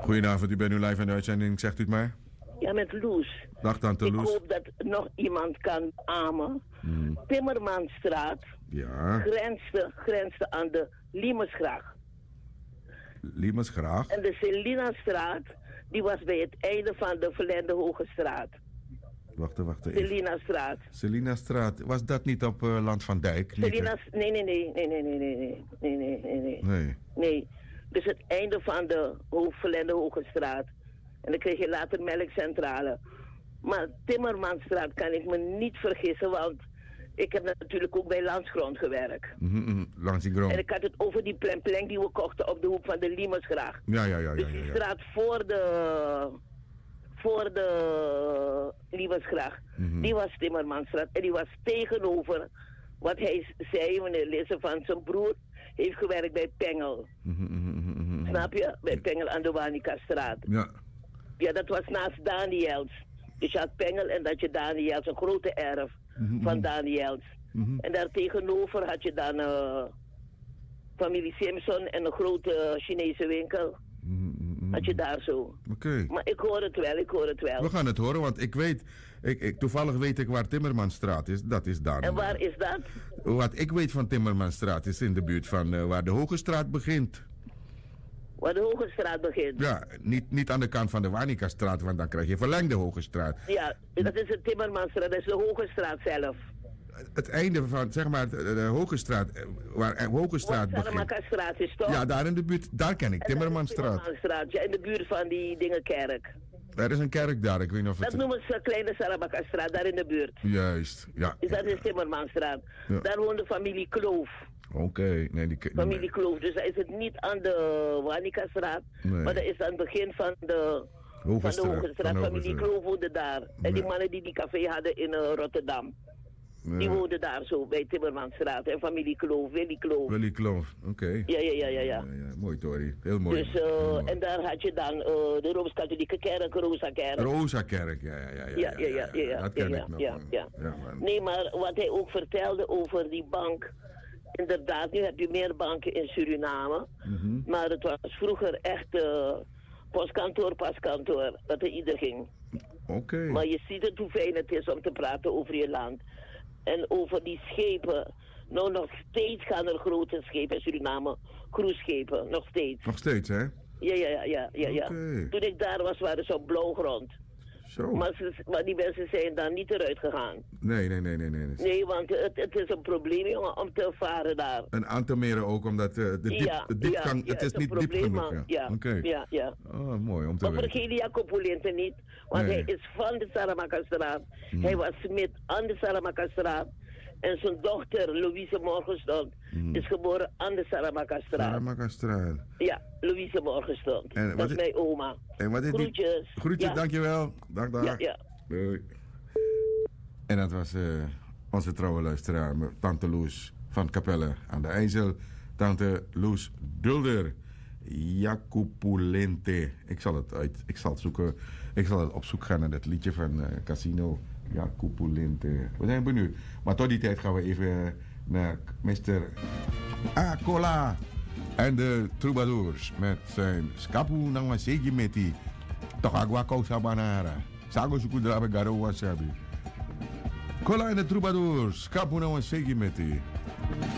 Goedenavond, u bent nu live in de uitzending, zegt u het maar. Ja, met Loes. Dag tante Loes. Ik hoop dat nog iemand kan amen. Timmermansstraat Ja. grensde aan de Limesgracht. Limesgracht. En de Selinastraat, die was bij het einde van de Verlende Hogestraat. Wacht even. Selinastraat. Selinastraat, was dat niet op Land van Dijk? Nee. Dus het einde van de Verlende Hogestraat. En dan kreeg je later Melkcentrale. Maar Timmermansstraat kan ik me niet vergissen, want ik heb natuurlijk ook bij Landsgrond gewerkt. Langs die grond. En ik had het over die plek die we kochten op de hoek van de Limesgracht. Ja. Dus die straat voor de Limesgracht, die was Timmermansstraat. En die was tegenover wat hij zei, meneer Lisse, van zijn broer heeft gewerkt bij Pengel. Snap je? Bij Pengel aan de Wanikastraat. Ja. Ja, dat was naast Daniels. Dus je had Pengel en dat je Daniels, een grote erf van Daniels. En daar tegenover had je dan familie Simpson en een grote Chinese winkel. Had je daar zo. Oké. Maar ik hoor het wel. We gaan het horen, want ik weet, toevallig weet ik waar Timmermansstraat is. Dat is daar. En waar is dat? Wat ik weet van Timmermansstraat is in de buurt van waar de Hogestraat begint. Waar de Hogestraat begint? Ja, niet aan de kant van de Wanikastraat, want dan krijg je verlengde Hogestraat. Ja, dat is de Timmermansstraat, dat is de Hogestraat zelf. Het einde van, zeg maar, de Hogestraat, waar Hogestraat begint. Saramakastraat is toch? Ja, daar in de buurt, daar ken ik, Timmermansstraat. Timmermansstraat, ja, in de buurt van die Dingenkerk. Er is een kerk daar, ik weet niet of het... Dat noemen ze Kleine Saramakastraat, daar in de buurt. Juist, ja. Dus dat is Timmermansstraat. Ja. Daar woont de familie Kloof. Oké, nee, familie Kloof, dus daar is het niet aan de Wanikastraat, maar dat is aan het begin van de Hogestraat. Familie Kloof woonde daar. En die mannen die café hadden in Rotterdam. Die woonden daar zo, bij Timmermansstraat. En familie Kloof, Willy Kloof. Willy Kloof, oké. Ja. Mooi, Tori. Heel mooi. Dus, en daar had je dan de Rooms-Katholieke Kerk, Rosa-kerk. Rosa-kerk, ja. Dat ken ik nog. Ja. Nee, maar wat hij ook vertelde over die bank. Inderdaad, nu heb je meer banken in Suriname. Maar het was vroeger echt paskantoor, dat er ieder ging. Oké. Maar je ziet het hoe fijn het is om te praten over je land. En over die schepen. Nou, nog steeds gaan er grote schepen in Suriname. Cruiseschepen, nog steeds. Nog steeds, hè? Ja. Okay. Toen ik daar was, waren ze op blauwgrond. Zo. Maar die mensen zijn daar niet eruit gegaan. Nee. Nee, want het is een probleem, jongen, om te varen daar. En aan te meren ook, omdat de diepgang, het is niet diep genoeg. Ja. Oh, mooi om te maar weten. vergeet die Jacopo Lente niet, want hij is van de Saramakastraat. Hij was smid aan de Saramakastraat. En zijn dochter, Louise Morgenstond, is geboren aan de Saramakastraat. Ja, Louise Morgenstond. Dat is mijn oma. Groetjes. Groetjes, dankjewel. Dag. Ja. Doei. En dat was onze trouwe luisteraar, tante Loes van Capelle aan de IJssel. Tante Loes Dulder. Jacopulente. Ik zal het zoeken. Ik zal op zoek gaan naar dat liedje van Casino. Jacopulente. We zijn benieuwd. Maar tot die tijd gaan we even naar Mr. Acola en de Troubadours met zijn Skapu nang Segi Meti. Toch agua causa banara. Sago suku drabe garo wasabi. Cola en de Troubadours. Skapu nang Segi Meti.